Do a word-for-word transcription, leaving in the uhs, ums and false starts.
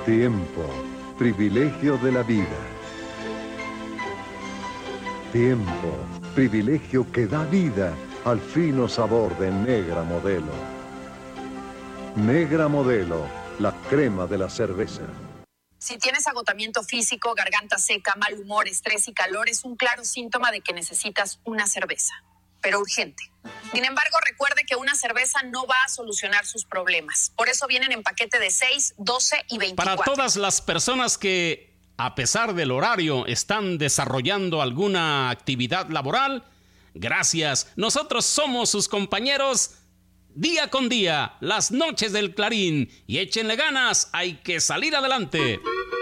Tiempo, privilegio de la vida. Tiempo, privilegio que da vida al fino sabor de Negra Modelo. Negra Modelo, la crema de la cerveza. Si tienes agotamiento físico, garganta seca, mal humor, estrés y calor, es un claro síntoma de que necesitas una cerveza, pero urgente. Sin embargo, recuerde que una cerveza no va a solucionar sus problemas. Por eso vienen en paquete de seis, doce y veinticuatro. Para todas las personas que, a pesar del horario, están desarrollando alguna actividad laboral, gracias. Nosotros somos sus compañeros día con día, las noches del Clarín. Y échenle ganas, hay que salir adelante.